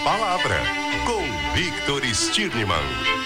Palavra, com Victor Stirnemann.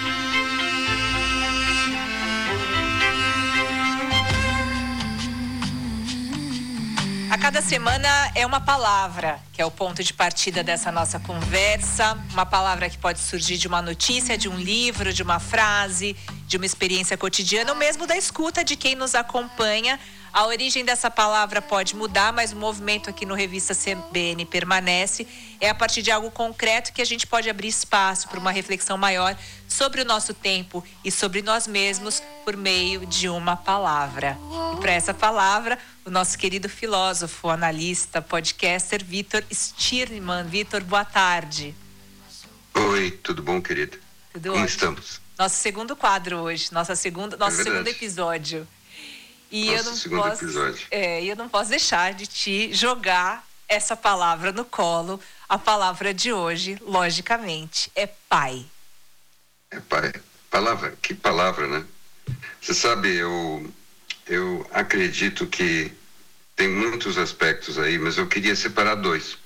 A cada semana é uma palavra, que é o ponto de partida dessa nossa conversa. Uma palavra que pode surgir de uma notícia, de um livro, de uma frase, de uma experiência cotidiana, ou mesmo da escuta de quem nos acompanha. A origem dessa palavra pode mudar, mas o movimento aqui no Revista CBN permanece. É a partir de algo concreto que a gente pode abrir espaço para uma reflexão maior sobre o nosso tempo e sobre nós mesmos por meio de uma palavra. E para essa palavra, o nosso querido filósofo, analista, podcaster, Victor Stirnemann. Victor, boa tarde. Oi, tudo bom, querida? Tudo Como ótimo. estamos? Nosso segundo quadro hoje, nosso segundo episódio. E eu não posso deixar de te jogar essa palavra no colo. A palavra de hoje, logicamente, é pai. É pai. Palavra, que palavra, né? Você sabe, eu acredito que tem muitos aspectos aí, mas eu queria separar dois.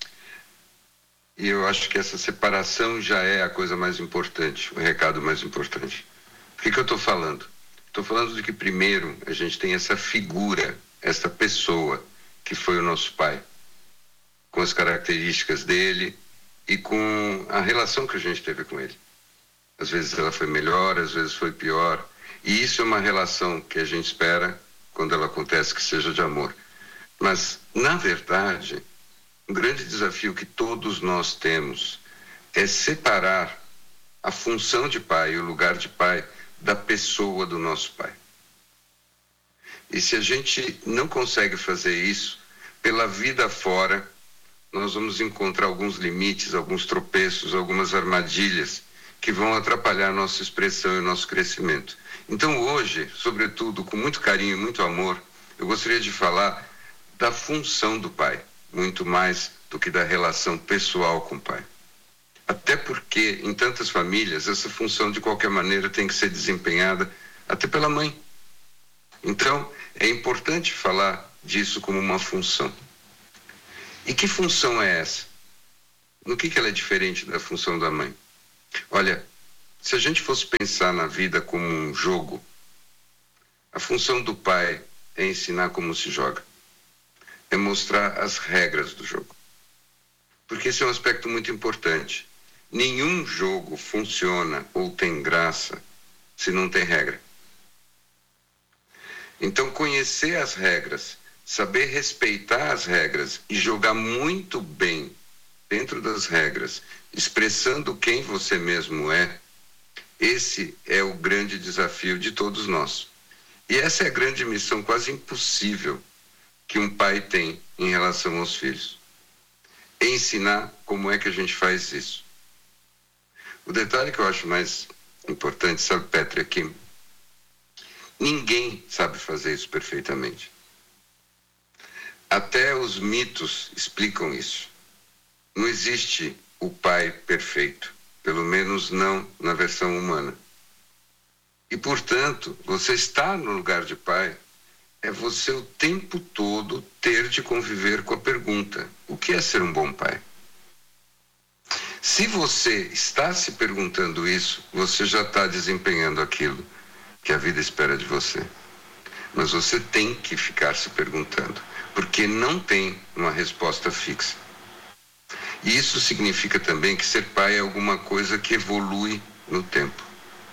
E eu acho que essa separação já é a coisa mais importante, o recado mais importante. Por que eu estou falando? Estou falando de que primeiro a gente tem essa figura, essa pessoa que foi o nosso pai, com as características dele e com a relação que a gente teve com ele. Às vezes ela foi melhor, às vezes foi pior. E isso é uma relação que a gente espera, quando ela acontece, que seja de amor. Mas, na verdade, um grande desafio que todos nós temos é separar a função de pai e o lugar de pai da pessoa do nosso pai. E se a gente não consegue fazer isso, pela vida fora, nós vamos encontrar alguns limites, alguns tropeços, algumas armadilhas que vão atrapalhar a nossa expressão e o nosso crescimento. Então hoje, sobretudo, com muito carinho e muito amor, eu gostaria de falar da função do pai, muito mais do que da relação pessoal com o pai. Até porque, em tantas famílias, essa função, de qualquer maneira, tem que ser desempenhada até pela mãe. Então, é importante falar disso como uma função. E que função é essa? No que ela é diferente da função da mãe? Olha, se a gente fosse pensar na vida como um jogo, a função do pai é ensinar como se joga. É mostrar as regras do jogo. Porque esse é um aspecto muito importante. Nenhum jogo funciona ou tem graça se não tem regra. Então, conhecer as regras, saber respeitar as regras e jogar muito bem dentro das regras, expressando quem você mesmo é, esse é o grande desafio de todos nós. E essa é a grande missão quase impossível que um pai tem em relação aos filhos. É ensinar como é que a gente faz isso. O detalhe que eu acho mais importante, sabe, Petra, é que ninguém sabe fazer isso perfeitamente. Até os mitos explicam isso. Não existe o pai perfeito, pelo menos não na versão humana. E, portanto, você estar no lugar de pai é você o tempo todo ter de conviver com a pergunta: o que é ser um bom pai? Se você está se perguntando isso, você já está desempenhando aquilo que a vida espera de você. Mas você tem que ficar se perguntando, porque não tem uma resposta fixa. E isso significa também que ser pai é alguma coisa que evolui no tempo.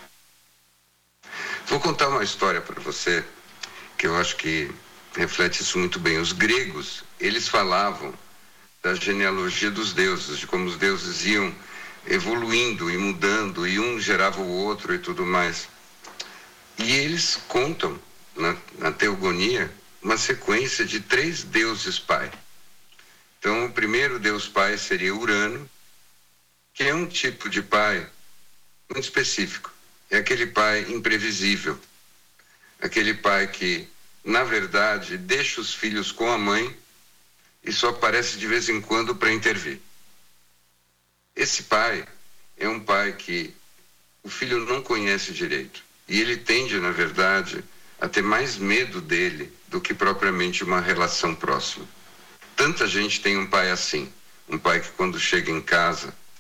Vou contar uma história para você que eu acho que reflete isso muito bem. Os gregos, eles falavam da genealogia dos deuses, de como os deuses iam evoluindo e mudando, e um gerava o outro e tudo mais. E eles contam, na teogonia, uma sequência de 3 deuses pai. Então, o primeiro deus pai seria Urano, que é um tipo de pai muito específico. É aquele pai imprevisível, aquele pai que, na verdade, deixa os filhos com a mãe e só aparece de vez em quando para intervir. Esse pai é um pai que o filho não conhece direito. E ele tende, na verdade, a ter mais medo dele do que propriamente uma relação próxima. Tanta gente tem um pai assim. Um pai que, quando chega em casa,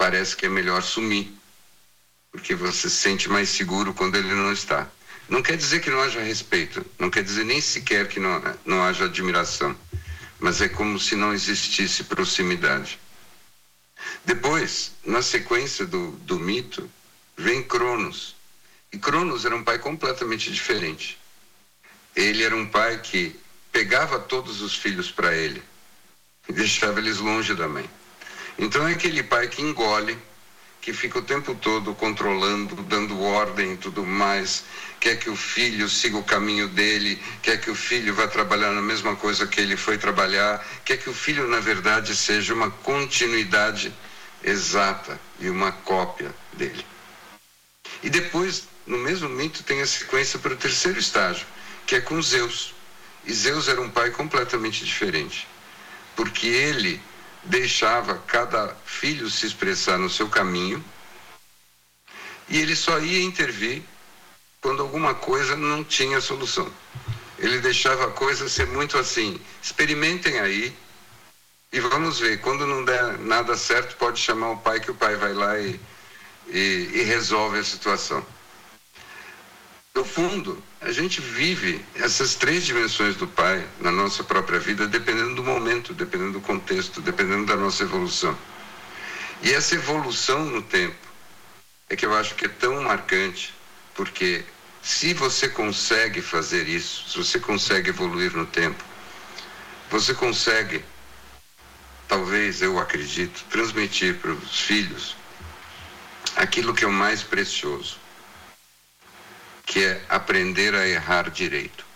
parece que é melhor sumir, porque você se sente mais seguro quando ele não está. Não quer dizer que não haja respeito, não quer dizer nem sequer que não haja admiração, mas é como se não existisse proximidade. Depois, na sequência do mito, vem Cronos. E Cronos era um pai completamente diferente. Ele era um pai que pegava todos os filhos para ele e deixava eles longe da mãe. Então é aquele pai que engole, que fica o tempo todo controlando, dando ordem e tudo mais, quer que o filho siga o caminho dele, quer que o filho vá trabalhar na mesma coisa que ele foi trabalhar, quer que o filho, na verdade, seja uma continuidade exata e uma cópia dele. E depois, no mesmo mito, tem a sequência para o terceiro estágio, que é com Zeus. E Zeus era um pai completamente diferente, porque ele deixava cada filho se expressar no seu caminho e ele só ia intervir quando alguma coisa não tinha solução. Ele deixava a coisa ser muito assim, experimentem aí e vamos ver, quando não der nada certo pode chamar o pai, que o pai vai lá e resolve a situação. No fundo, a gente vive essas três dimensões do pai na nossa própria vida, dependendo do momento, dependendo do contexto, dependendo da nossa evolução. E essa evolução no tempo é que eu acho que é tão marcante, porque se você consegue fazer isso, se você consegue evoluir no tempo, você consegue, talvez, eu acredito, transmitir para os filhos aquilo que é o mais precioso, que é aprender a errar direito.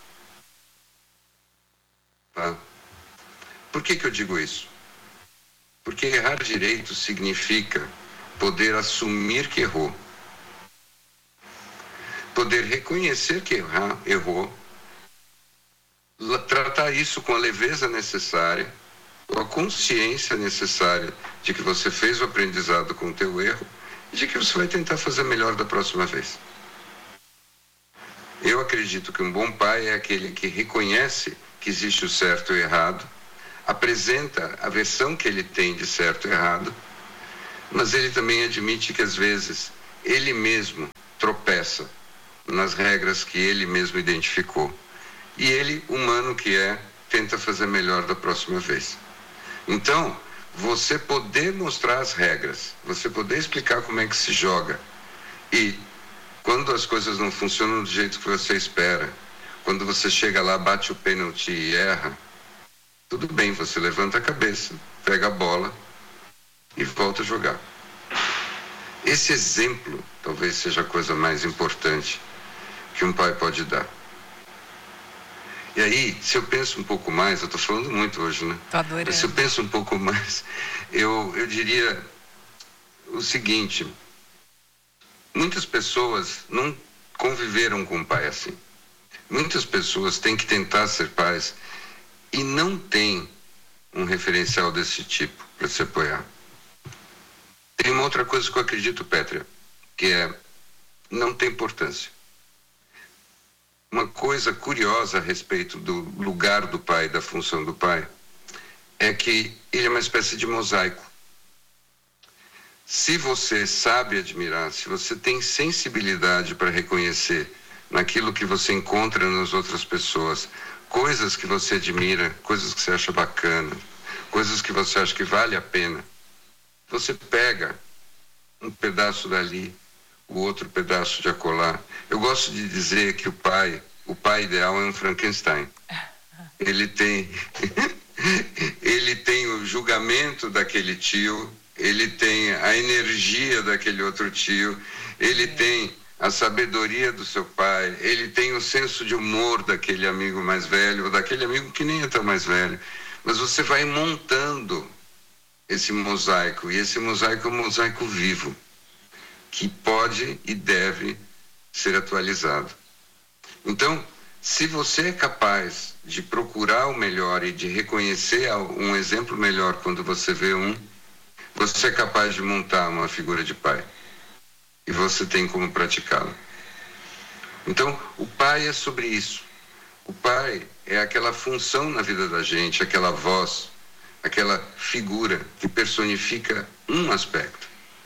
Tá? Por que eu digo isso? Porque errar direito significa poder assumir que errou, poder reconhecer que errou, tratar isso com a leveza necessária, com a consciência necessária de que você fez o aprendizado com o teu erro e de que você vai tentar fazer melhor da próxima vez. Eu acredito que um bom pai é aquele que reconhece que existe o certo e o errado, apresenta a versão que ele tem de certo e errado, mas ele também admite que às vezes ele mesmo tropeça nas regras que ele mesmo identificou. E ele, humano que é, tenta fazer melhor da próxima vez. Então, você poder mostrar as regras, você poder explicar como é que se joga e quando as coisas não funcionam do jeito que você espera, quando você chega lá, bate o pênalti e erra, tudo bem, você levanta a cabeça, pega a bola e volta a jogar. Esse exemplo talvez seja a coisa mais importante que um pai pode dar. E aí, se eu penso um pouco mais, eu estou falando muito hoje, né? Tô adorando. Mas se eu penso um pouco mais, eu diria o seguinte: muitas pessoas não conviveram com um pai assim. Muitas pessoas têm que tentar ser pais e não têm um referencial desse tipo para se apoiar. Tem uma outra coisa que eu acredito, Pétria, que é não tem importância. Uma coisa curiosa a respeito do lugar do pai, da função do pai, é que ele é uma espécie de mosaico. Se você sabe admirar, se você tem sensibilidade para reconhecer naquilo que você encontra nas outras pessoas, coisas que você admira, coisas que você acha bacana, coisas que você acha que vale a pena, você pega um pedaço dali, o outro pedaço de acolá. Eu gosto de dizer que o pai ideal é um Frankenstein. Ele tem o julgamento daquele tio, ele tem a energia daquele outro tio, ele tem a sabedoria do seu pai, ele tem o senso de humor daquele amigo mais velho, ou daquele amigo que nem é tão mais velho. Mas você vai montando esse mosaico, e esse mosaico é um mosaico vivo, que pode e deve ser atualizado. Então, se você é capaz de procurar o melhor e de reconhecer um exemplo melhor quando você vê você é capaz de montar uma figura de pai. E você tem como praticá-la. Então, o pai é sobre isso. O pai é aquela função na vida da gente, aquela voz, aquela figura que personifica um aspecto.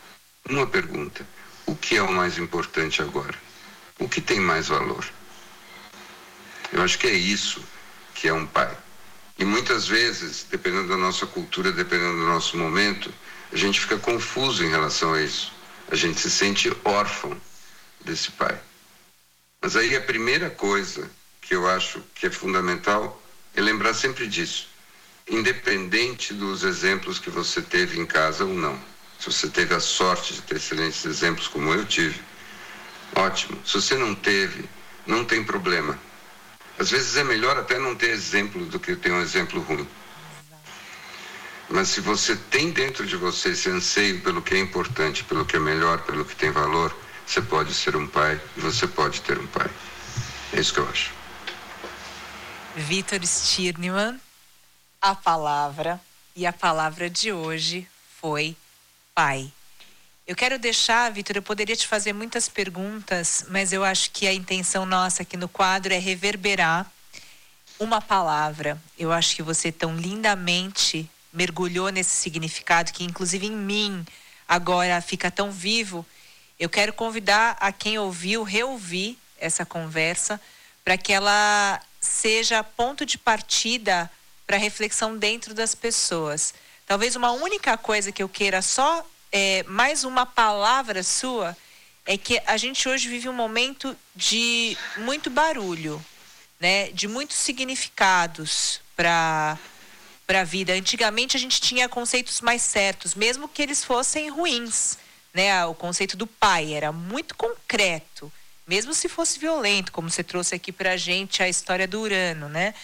uma pergunta: o que é o mais importante agora? O que tem mais valor? Eu acho que é isso que é um pai. E muitas vezes, dependendo da nossa cultura, dependendo do nosso momento, a gente fica confuso em relação a isso. A gente se sente órfão desse pai. Mas aí a primeira coisa que eu acho que é fundamental é lembrar sempre disso. Independente dos exemplos que você teve em casa ou não. Se você teve a sorte de ter excelentes exemplos como eu tive, ótimo. Se você não teve, não tem problema. Às vezes é melhor até não ter exemplo do que ter um exemplo ruim. Mas se você tem dentro de você esse anseio pelo que é importante, pelo que é melhor, pelo que tem valor, você pode ser um pai e você pode ter um pai. É isso que eu acho. Vitor Stirnemann, a palavra de hoje foi pai. Eu quero deixar, Vitor, eu poderia te fazer muitas perguntas, mas eu acho que a intenção nossa aqui no quadro é reverberar uma palavra. Eu acho que você tão lindamente mergulhou nesse significado que inclusive em mim agora fica tão vivo. Eu quero convidar a quem ouviu, reouvir essa conversa para que ela seja ponto de partida para reflexão dentro das pessoas. Talvez uma única coisa que eu queira só mais uma palavra sua é que a gente hoje vive um momento de muito barulho, né? De muitos significados para a vida. Antigamente a gente tinha conceitos mais certos, mesmo que eles fossem ruins, né? O conceito do pai era muito concreto, mesmo se fosse violento, como você trouxe aqui para a gente a história do Urano, né?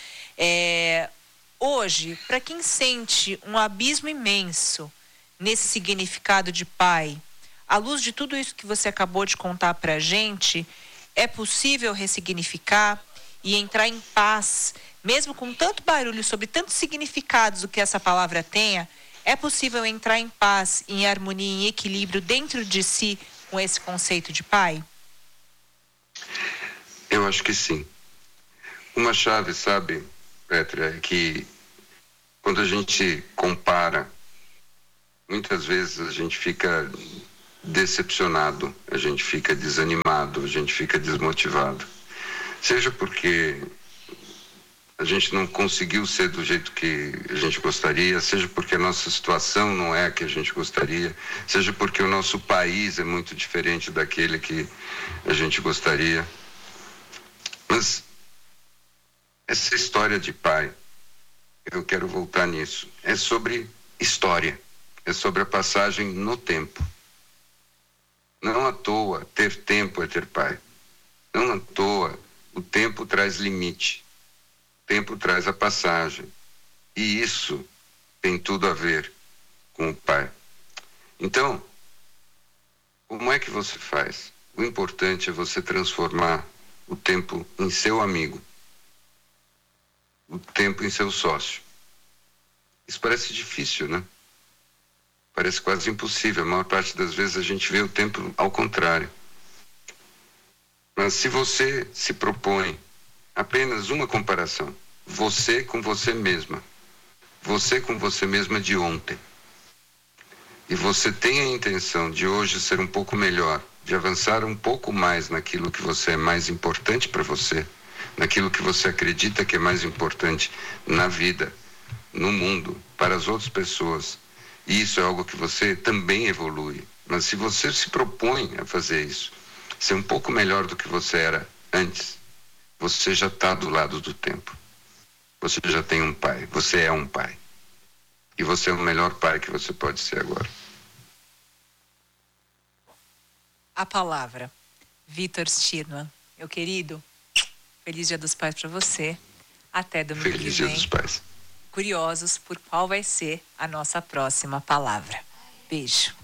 Hoje, para quem sente um abismo imenso nesse significado de pai, à luz de tudo isso que você acabou de contar para a gente, é possível ressignificar e entrar em paz, mesmo com tanto barulho sobre tantos significados o que essa palavra tenha, é possível entrar em paz, em harmonia, em equilíbrio dentro de si com esse conceito de pai? Eu acho que sim. Uma chave, sabe, Petra, é que quando a gente compara, muitas vezes a gente fica decepcionado, a gente fica desanimado, a gente fica desmotivado. Seja porque a gente não conseguiu ser do jeito que a gente gostaria, seja porque a nossa situação não é a que a gente gostaria, seja porque o nosso país é muito diferente daquele que a gente gostaria. Mas essa história de pai, eu quero voltar nisso, é sobre história. É sobre a passagem no tempo. Não à toa, ter tempo é ter pai. Não à toa, o tempo traz limite. O tempo traz a passagem. E isso tem tudo a ver com o pai. Então, como é que você faz? O importante é você transformar o tempo em seu amigo. O tempo em seu sócio. Isso parece difícil, né? Parece quase impossível. A maior parte das vezes a gente vê o tempo ao contrário. Mas se você se propõe apenas uma comparação, você com você mesma de ontem, e você tem a intenção de hoje ser um pouco melhor, de avançar um pouco mais naquilo que você é mais importante para você, naquilo que você acredita que é mais importante na vida, no mundo, para as outras pessoas, e isso é algo que você também evolui. Mas se você se propõe a fazer isso, ser um pouco melhor do que você era antes, você já está do lado do tempo. Você já tem um pai, você é um pai. E você é o melhor pai que você pode ser agora. A palavra, Vitor Stirnemann. Meu querido, feliz Dia dos Pais para você. Até domingo que vem. Feliz Dia dos Pais. Curiosos por qual vai ser a nossa próxima palavra. Beijo.